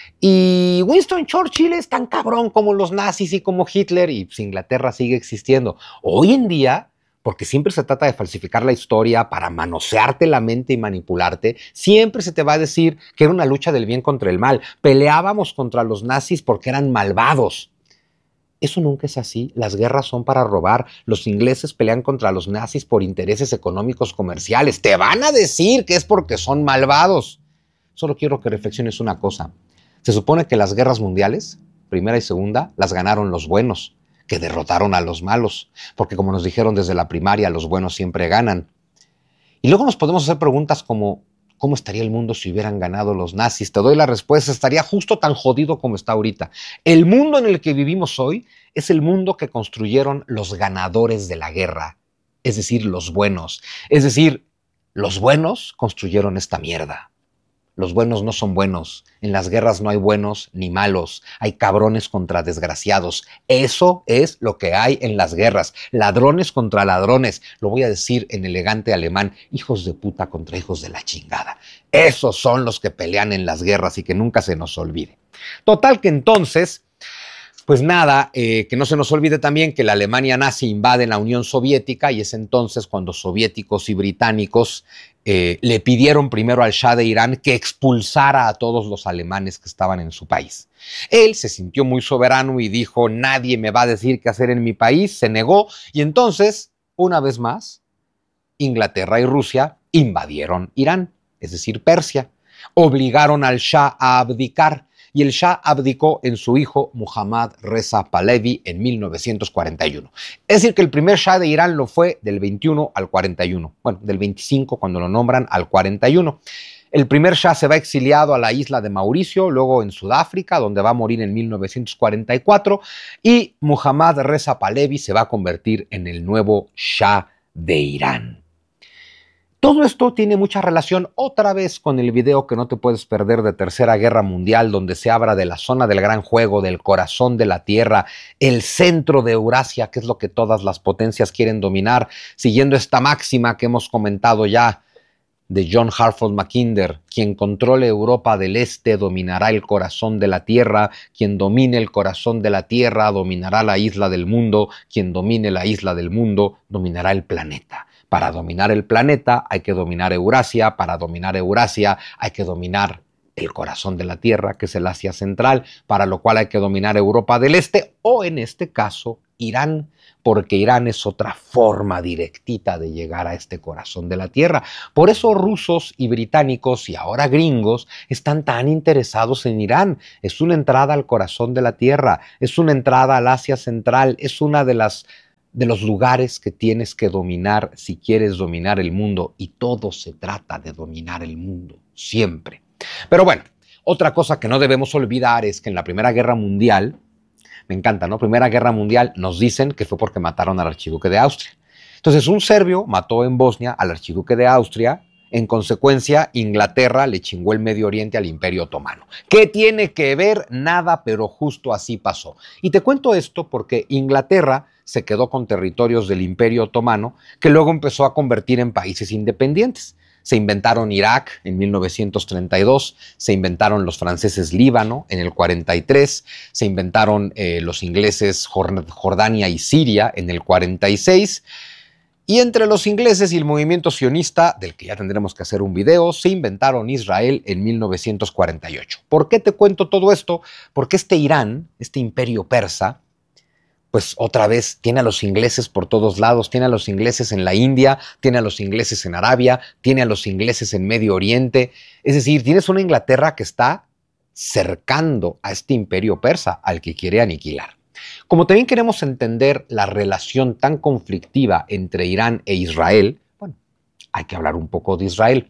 Y Winston Churchill es tan cabrón como los nazis y como Hitler y pues, Inglaterra sigue existiendo. Hoy en día, porque siempre se trata de falsificar la historia para manosearte la mente y manipularte, siempre se te va a decir que era una lucha del bien contra el mal. Peleábamos contra los nazis porque eran malvados. Eso nunca es así. Las guerras son para robar. Los ingleses pelean contra los nazis por intereses económicos comerciales. Te van a decir que es porque son malvados. Solo quiero que reflexiones una cosa. Se supone que las guerras mundiales, primera y segunda, las ganaron los buenos, que derrotaron a los malos, porque como nos dijeron desde la primaria, los buenos siempre ganan. Y luego nos podemos hacer preguntas como, ¿cómo estaría el mundo si hubieran ganado los nazis? Te doy la respuesta, estaría justo tan jodido como está ahorita. El mundo en el que vivimos hoy es el mundo que construyeron los ganadores de la guerra, es decir, los buenos. Es decir, los buenos construyeron esta mierda. Los buenos no son buenos. En las guerras no hay buenos ni malos. Hay cabrones contra desgraciados. Eso es lo que hay en las guerras. Ladrones contra ladrones. Lo voy a decir en elegante alemán. Hijos de puta contra hijos de la chingada. Esos son los que pelean en las guerras y que nunca se nos olvide. Total que entonces, pues nada, que no se nos olvide también que la Alemania nazi invade la Unión Soviética y es entonces cuando soviéticos y británicos le pidieron primero al Shah de Irán que expulsara a todos los alemanes que estaban en su país. Él se sintió muy soberano y dijo, nadie me va a decir qué hacer en mi país, se negó y entonces, una vez más, Inglaterra y Rusia invadieron Irán, es decir, Persia, obligaron al Shah a abdicar y el Shah abdicó en su hijo Muhammad Reza Pahlavi en 1941. Es decir, que el primer Shah de Irán lo fue del 21 al 41. Bueno, del 25 cuando lo nombran al 41. El primer Shah se va exiliado a la isla de Mauricio, luego en Sudáfrica, donde va a morir en 1944, y Muhammad Reza Pahlavi se va a convertir en el nuevo Shah de Irán. Todo esto tiene mucha relación otra vez con el video que no te puedes perder de Tercera Guerra Mundial, donde se habla de la zona del gran juego, del corazón de la Tierra, el centro de Eurasia, que es lo que todas las potencias quieren dominar, siguiendo esta máxima que hemos comentado ya de John Hartford Mackinder: quien controle Europa del Este dominará el corazón de la Tierra, quien domine el corazón de la Tierra dominará la isla del mundo, quien domine la isla del mundo dominará el planeta. Para dominar el planeta hay que dominar Eurasia, para dominar Eurasia hay que dominar el corazón de la Tierra, que es el Asia Central, para lo cual hay que dominar Europa del Este, o en este caso Irán, porque Irán es otra forma directita de llegar a este corazón de la Tierra. Por eso rusos y británicos y ahora gringos están tan interesados en Irán. Es una entrada al corazón de la Tierra, es una entrada al Asia Central, es una de los lugares que tienes que dominar si quieres dominar el mundo, y todo se trata de dominar el mundo, siempre. Pero bueno, otra cosa que no debemos olvidar es que en la Primera Guerra Mundial, me encanta, ¿no? Primera Guerra Mundial, nos dicen que fue porque mataron al archiduque de Austria. Entonces, un serbio mató en Bosnia al archiduque de Austria. En consecuencia, Inglaterra le chingó el Medio Oriente al Imperio Otomano. ¿Qué tiene que ver? Nada, pero justo así pasó. Y te cuento esto porque Inglaterra se quedó con territorios del Imperio Otomano que luego empezó a convertir en países independientes. Se inventaron Irak en 1932, se inventaron los franceses Líbano en el 43, se inventaron los ingleses Jordania y Siria en el 46, y entre los ingleses y el movimiento sionista, del que ya tendremos que hacer un video, se inventaron Israel en 1948. ¿Por qué te cuento todo esto? Porque este Irán, este imperio persa, pues otra vez tiene a los ingleses por todos lados, tiene a los ingleses en la India, tiene a los ingleses en Arabia, tiene a los ingleses en Medio Oriente. Es decir, tienes una Inglaterra que está cercando a este imperio persa al que quiere aniquilar. Como también queremos entender la relación tan conflictiva entre Irán e Israel, bueno, hay que hablar un poco de Israel.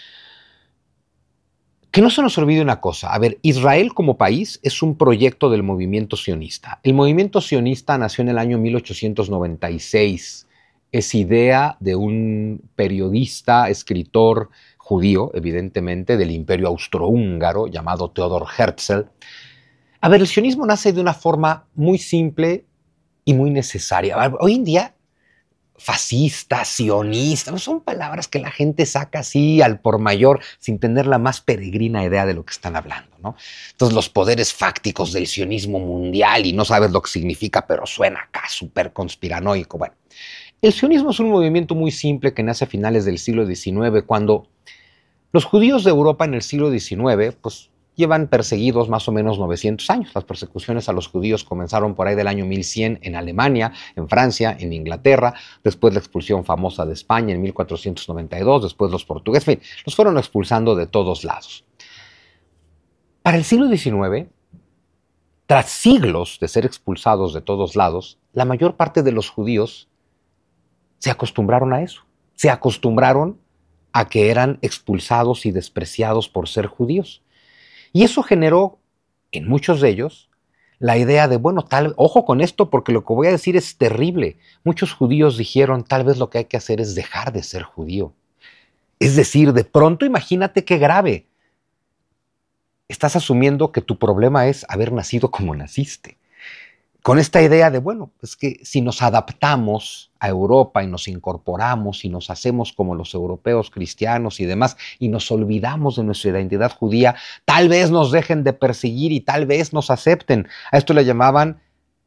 Que no se nos olvide una cosa. A ver, Israel como país es un proyecto del movimiento sionista. El movimiento sionista nació en el año 1896 es idea de un periodista, escritor judío, evidentemente, del Imperio Austrohúngaro, llamado Theodor Herzl. A ver, el sionismo nace de una forma muy simple y muy necesaria. Hoy en día, fascista, sionista, son palabras que la gente saca así al por mayor sin tener la más peregrina idea de lo que están hablando, ¿no? Entonces los poderes fácticos del sionismo mundial y no sabes lo que significa, pero suena acá súper conspiranoico. Bueno, el sionismo es un movimiento muy simple que nace a finales del siglo XIX, cuando los judíos de Europa en el siglo XIX, pues llevan perseguidos más o menos 900 años. Las persecuciones a los judíos comenzaron por ahí del año 1100 en Alemania, en Francia, en Inglaterra, después la expulsión famosa de España en 1492, después los portugueses, en fin, los fueron expulsando de todos lados. Para el siglo XIX, tras siglos de ser expulsados de todos lados, la mayor parte de los judíos se acostumbraron a eso, se acostumbraron a que eran expulsados y despreciados por ser judíos. Y eso generó en muchos de ellos la idea de, bueno, ojo con esto porque lo que voy a decir es terrible. Muchos judíos dijeron, tal vez lo que hay que hacer es dejar de ser judío. Es decir, de pronto imagínate qué grave. Estás asumiendo que tu problema es haber nacido como naciste. Con esta idea de, bueno, es que si nos adaptamos a Europa y nos incorporamos y nos hacemos como los europeos cristianos y demás y nos olvidamos de nuestra identidad judía, tal vez nos dejen de perseguir y tal vez nos acepten. A esto le llamaban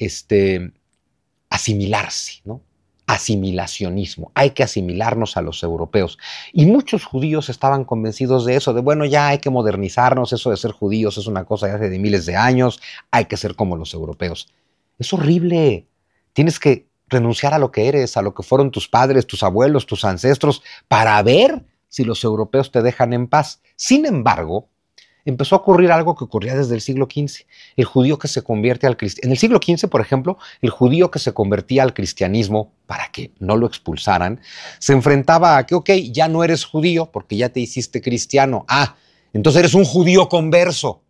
asimilarse, ¿no? Asimilacionismo. Hay que asimilarnos a los europeos. Y muchos judíos estaban convencidos de eso, de bueno, ya hay que modernizarnos, eso de ser judíos es una cosa de hace de miles de años, hay que ser como los europeos. Es horrible. Tienes que renunciar a lo que eres, a lo que fueron tus padres, tus abuelos, tus ancestros, para ver si los europeos te dejan en paz. Sin embargo, empezó a ocurrir algo que ocurría desde el siglo XV. El judío que se convierte al cristianismo. En el siglo XV, por ejemplo, el judío que se convertía al cristianismo para que no lo expulsaran, se enfrentaba a que, ok, ya no eres judío porque ya te hiciste cristiano. Ah, entonces eres un judío converso.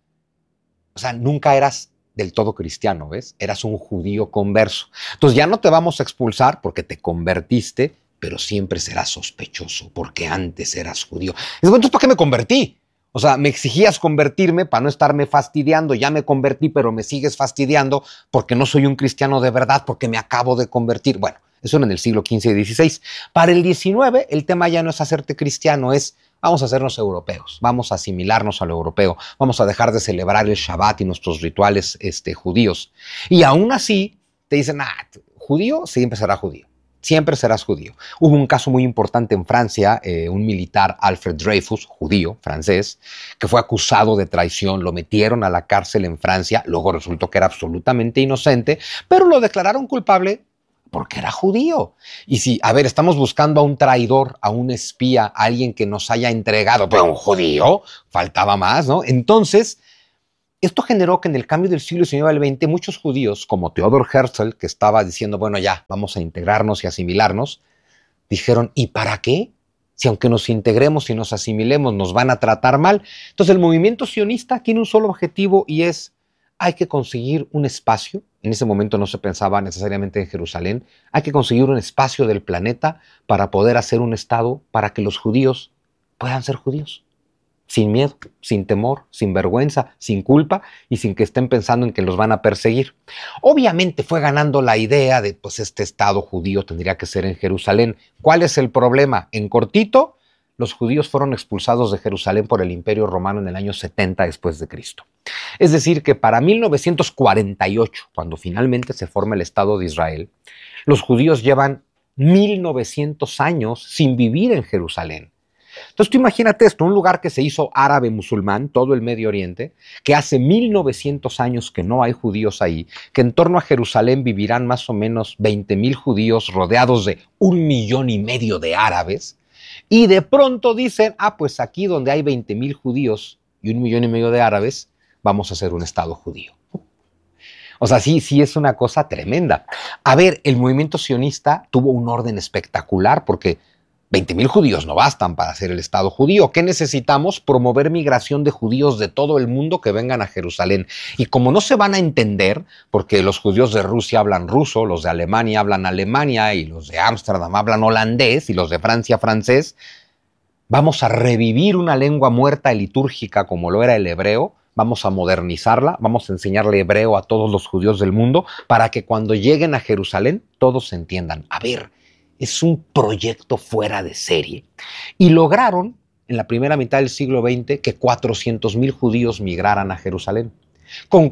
O sea, nunca eras del todo cristiano, ¿ves? Eras un judío converso. Entonces ya no te vamos a expulsar porque te convertiste, pero siempre serás sospechoso porque antes eras judío. Y digo, entonces, ¿para qué me convertí? O sea, me exigías convertirme para no estarme fastidiando. Ya me convertí, pero me sigues fastidiando porque no soy un cristiano de verdad, porque me acabo de convertir. Bueno, eso era en el siglo XV y XVI. Para el XIX, el tema ya no es hacerte cristiano, es vamos a hacernos europeos, vamos a asimilarnos a lo europeo, vamos a dejar de celebrar el Shabbat y nuestros rituales judíos. Y aún así te dicen, judío siempre será judío. Siempre serás judío. Hubo un caso muy importante en Francia, un militar, Alfred Dreyfus, judío, francés, que fue acusado de traición, lo metieron a la cárcel en Francia, luego resultó que era absolutamente inocente, pero lo declararon culpable porque era judío. Y si, a ver, estamos buscando a un traidor, a un espía, a alguien que nos haya entregado, pero un judío, faltaba más, ¿no? Entonces, esto generó que en el cambio del siglo XIX al XX, muchos judíos, como Theodor Herzl, que estaba diciendo, bueno, ya, vamos a integrarnos y asimilarnos, dijeron, ¿y para qué? Si aunque nos integremos y nos asimilemos, nos van a tratar mal. Entonces, el movimiento sionista tiene un solo objetivo y es, hay que conseguir un espacio. En ese momento no se pensaba necesariamente en Jerusalén. Hay que conseguir un espacio del planeta para poder hacer un Estado para que los judíos puedan ser judíos. Sin miedo, sin temor, sin vergüenza, sin culpa y sin que estén pensando en que los van a perseguir. Obviamente fue ganando la idea de, pues este Estado judío tendría que ser en Jerusalén. ¿Cuál es el problema? En cortito, los judíos fueron expulsados de Jerusalén por el Imperio Romano en el año 70 después de Cristo. Es decir, que para 1948, cuando finalmente se forma el Estado de Israel, los judíos llevan 1900 años sin vivir en Jerusalén. Entonces tú imagínate esto, un lugar que se hizo árabe musulmán, todo el Medio Oriente, que hace 1900 años que no hay judíos ahí, que en torno a Jerusalén vivirán más o menos 20,000 judíos rodeados de 1,5 millones de árabes, y de pronto dicen, pues aquí donde hay 20,000 judíos y 1,5 millones de árabes, vamos a hacer un Estado judío. O sea, sí es una cosa tremenda. A ver, el movimiento sionista tuvo un orden espectacular porque 20,000 judíos no bastan para hacer el Estado judío. ¿Qué necesitamos? Promover migración de judíos de todo el mundo que vengan a Jerusalén. Y como no se van a entender, porque los judíos de Rusia hablan ruso, los de Alemania hablan alemania, y los de Ámsterdam hablan holandés, y los de Francia francés, vamos a revivir una lengua muerta y litúrgica como lo era el hebreo. Vamos a modernizarla, vamos a enseñarle hebreo a todos los judíos del mundo para que cuando lleguen a Jerusalén todos se entiendan. A ver, es un proyecto fuera de serie. Y lograron, en la primera mitad del siglo XX, que 400,000 judíos migraran a Jerusalén. Con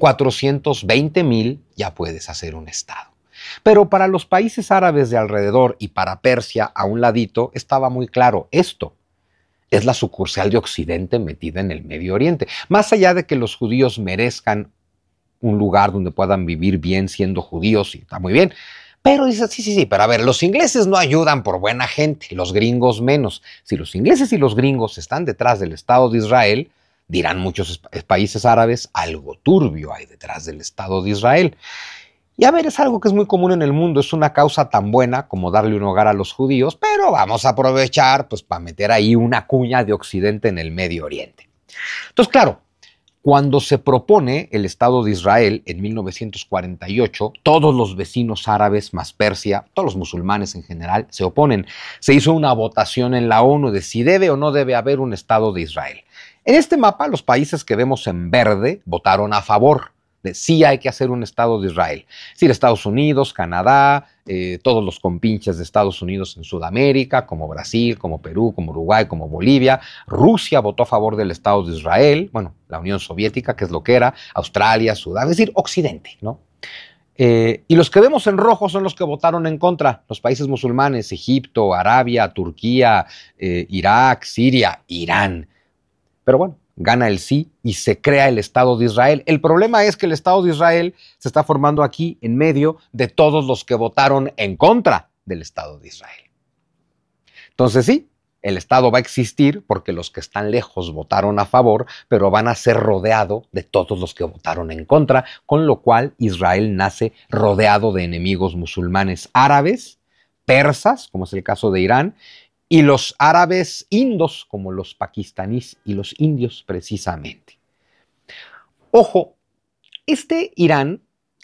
420,000 ya puedes hacer un Estado. Pero para los países árabes de alrededor y para Persia, a un ladito, estaba muy claro esto. Es la sucursal de Occidente metida en el Medio Oriente. Más allá de que los judíos merezcan un lugar donde puedan vivir bien siendo judíos, y está muy bien. Pero dice, sí, pero a ver, los ingleses no ayudan por buena gente, los gringos menos. Si los ingleses y los gringos están detrás del Estado de Israel, dirán muchos países árabes, algo turbio hay detrás del Estado de Israel. Y a ver, es algo que es muy común en el mundo, es una causa tan buena como darle un hogar a los judíos, pero vamos a aprovechar pues para meter ahí una cuña de Occidente en el Medio Oriente. Entonces, claro, cuando se propone el Estado de Israel en 1948, todos los vecinos árabes más Persia, todos los musulmanes en general, se oponen. Se hizo una votación en la ONU de si debe o no debe haber un Estado de Israel. En este mapa, los países que vemos en verde votaron a favor de sí hay que hacer un Estado de Israel. Es decir, Estados Unidos, Canadá, todos los compinches de Estados Unidos en Sudamérica, como Brasil, como Perú, como Uruguay, como Bolivia. Rusia votó a favor del Estado de Israel, bueno, la Unión Soviética, que es lo que era, Australia, Sudán, es decir, Occidente, ¿no? Y los que vemos en rojo son los que votaron en contra, los países musulmanes, Egipto, Arabia, Turquía, Irak, Siria, Irán. Pero bueno, gana el sí y se crea el Estado de Israel. El problema es que el Estado de Israel se está formando aquí en medio de todos los que votaron en contra del Estado de Israel. Entonces sí, el Estado va a existir porque los que están lejos votaron a favor, pero van a ser rodeados de todos los que votaron en contra, con lo cual Israel nace rodeado de enemigos musulmanes árabes, persas, como es el caso de Irán, y los árabes indos, como los pakistaníes y los indios precisamente. Ojo, este Irán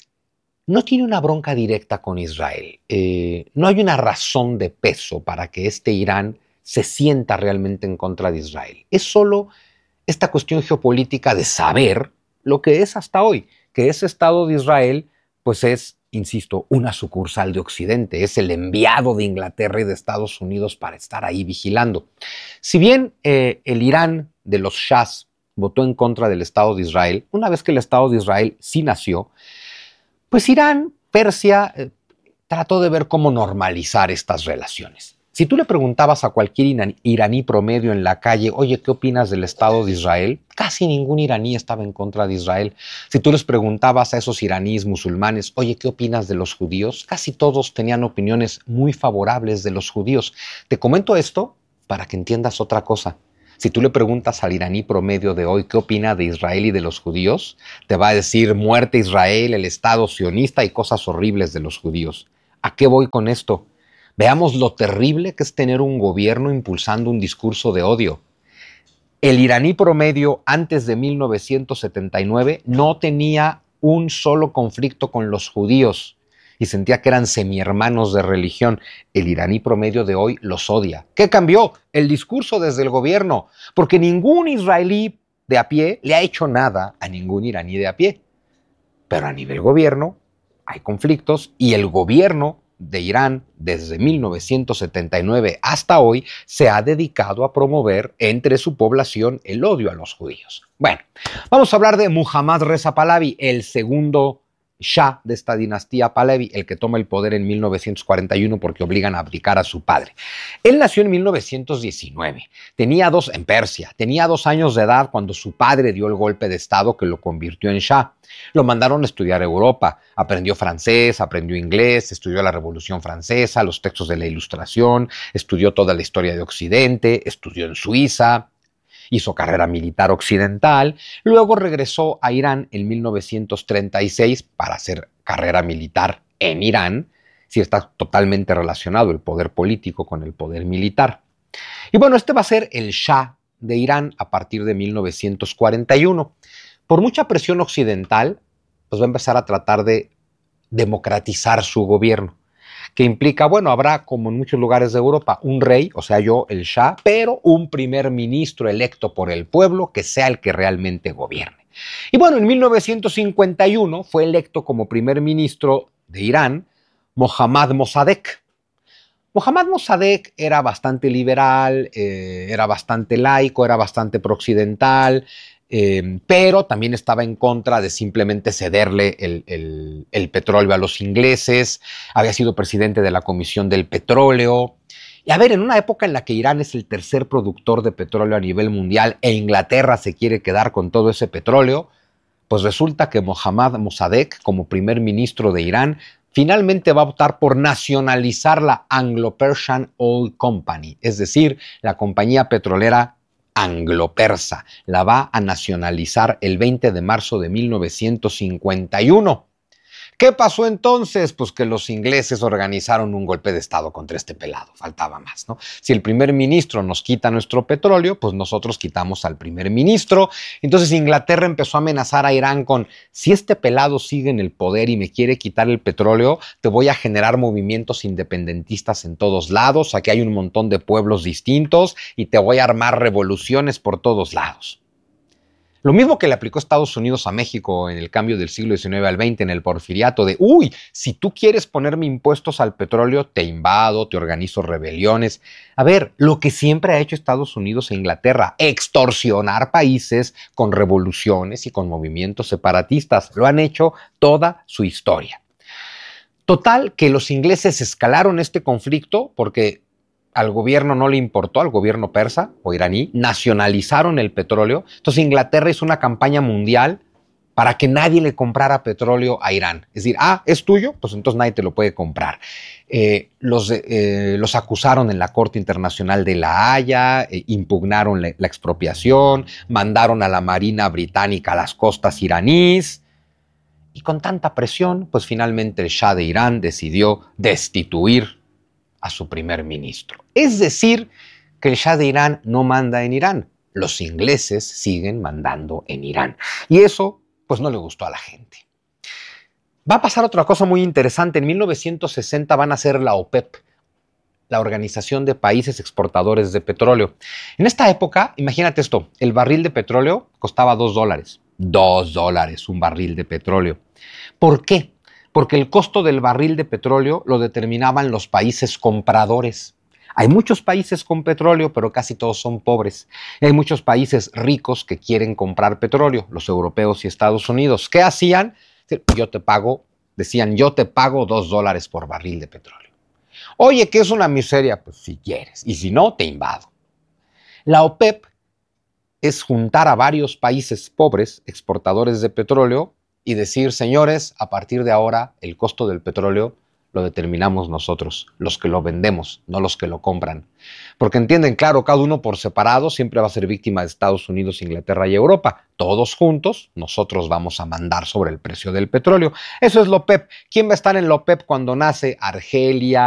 no tiene una bronca directa con Israel. No hay una razón de peso para que este Irán se sienta realmente en contra de Israel. Es solo esta cuestión geopolítica de saber lo que es hasta hoy, que ese Estado de Israel pues es, insisto, una sucursal de Occidente, es el enviado de Inglaterra y de Estados Unidos para estar ahí vigilando. Si bien el Irán de los Shahs votó en contra del Estado de Israel, una vez que el Estado de Israel sí nació, pues Irán, Persia, trató de ver cómo normalizar estas relaciones. Si tú le preguntabas a cualquier iraní promedio en la calle, oye, ¿qué opinas del Estado de Israel? Casi ningún iraní estaba en contra de Israel. Si tú les preguntabas a esos iraníes musulmanes, oye, ¿qué opinas de los judíos? Casi todos tenían opiniones muy favorables de los judíos. Te comento esto para que entiendas otra cosa. Si tú le preguntas al iraní promedio de hoy qué opina de Israel y de los judíos, te va a decir muerte a Israel, el Estado sionista y cosas horribles de los judíos. ¿A qué voy con esto? Veamos lo terrible que es tener un gobierno impulsando un discurso de odio. El iraní promedio antes de 1979 no tenía un solo conflicto con los judíos y sentía que eran semihermanos de religión. El iraní promedio de hoy los odia. ¿Qué cambió? El discurso desde el gobierno, porque ningún israelí de a pie le ha hecho nada a ningún iraní de a pie. Pero a nivel gobierno hay conflictos y el gobierno de Irán desde 1979 hasta hoy se ha dedicado a promover entre su población el odio a los judíos. Bueno, vamos a hablar de Muhammad Reza Pahlavi, el segundo Shah de esta dinastía Pahlavi, el que toma el poder en 1941 porque obligan a abdicar a su padre. Él nació en 1919, en Persia, tenía 2 años de edad cuando su padre dio el golpe de estado que lo convirtió en Shah. Lo mandaron a estudiar a Europa, aprendió francés, aprendió inglés, estudió la Revolución Francesa, los textos de la Ilustración, estudió toda la historia de Occidente, estudió en Suiza, hizo carrera militar occidental, luego regresó a Irán en 1936 para hacer carrera militar en Irán, Sí, está totalmente relacionado el poder político con el poder militar. Y bueno, este va a ser el Shah de Irán a partir de 1941. Por mucha presión occidental, pues va a empezar a tratar de democratizar su gobierno, que implica, bueno, habrá como en muchos lugares de Europa un rey, o sea, yo, el Shah, pero un primer ministro electo por el pueblo que sea el que realmente gobierne. Y bueno, en 1951 fue electo como primer ministro de Irán Mohammad Mossadegh. Mohammad Mossadegh era bastante liberal, era bastante laico, era bastante prooccidental, pero también estaba en contra de simplemente cederle el petróleo a los ingleses. Había sido presidente de la Comisión del Petróleo. Y a ver, en una época en la que Irán es el tercer productor de petróleo a nivel mundial e Inglaterra se quiere quedar con todo ese petróleo, pues resulta que Mohammad Mossadegh, como primer ministro de Irán, finalmente va a optar por nacionalizar la Anglo-Persian Oil Company, es decir, la compañía petrolera anglo-persa. La va a nacionalizar el 20 de marzo de 1951. ¿Qué pasó entonces? Pues que los ingleses organizaron un golpe de estado contra este pelado, faltaba más, ¿no? Si el primer ministro nos quita nuestro petróleo, pues nosotros quitamos al primer ministro. Entonces Inglaterra empezó a amenazar a Irán con, si este pelado sigue en el poder y me quiere quitar el petróleo, te voy a generar movimientos independentistas en todos lados, aquí hay un montón de pueblos distintos y te voy a armar revoluciones por todos lados. Lo mismo que le aplicó Estados Unidos a México en el cambio del siglo XIX al XX, en el porfiriato, de, si tú quieres ponerme impuestos al petróleo, te invado, te organizo rebeliones. A ver, lo que siempre ha hecho Estados Unidos e Inglaterra, extorsionar países con revoluciones y con movimientos separatistas. Lo han hecho toda su historia. Total, que los ingleses escalaron este conflicto porque al gobierno no le importó, al gobierno persa o iraní, nacionalizaron el petróleo. Entonces Inglaterra hizo una campaña mundial para que nadie le comprara petróleo a Irán. Es decir, es tuyo, pues entonces nadie te lo puede comprar. Los acusaron en la Corte Internacional de La Haya, impugnaron la expropiación, mandaron a la Marina Británica a las costas iraníes. Y con tanta presión, pues finalmente el Shah de Irán decidió destituir a su primer ministro. Es decir, que el Shah de Irán no manda en Irán. Los ingleses siguen mandando en Irán. Y eso, pues no le gustó a la gente. Va a pasar otra cosa muy interesante. En 1960 van a ser la OPEP, la Organización de Países Exportadores de Petróleo. En esta época, imagínate esto, el barril de petróleo costaba $2. $2 un barril de petróleo. ¿Por qué? Porque el costo del barril de petróleo lo determinaban los países compradores. Hay muchos países con petróleo, pero casi todos son pobres. Y hay muchos países ricos que quieren comprar petróleo, los europeos y Estados Unidos. ¿Qué hacían? Decían, yo te pago $2 por barril de petróleo. Oye, ¿qué es una miseria? Pues si quieres, y si no, te invado. La OPEP es juntar a varios países pobres, exportadores de petróleo, y decir, señores, a partir de ahora el costo del petróleo lo determinamos nosotros, los que lo vendemos, no los que lo compran. Porque entienden, claro, cada uno por separado siempre va a ser víctima de Estados Unidos, Inglaterra y Europa. Todos juntos, nosotros vamos a mandar sobre el precio del petróleo. Eso es la OPEP. ¿Quién va a estar en la OPEP cuando nace? Argelia,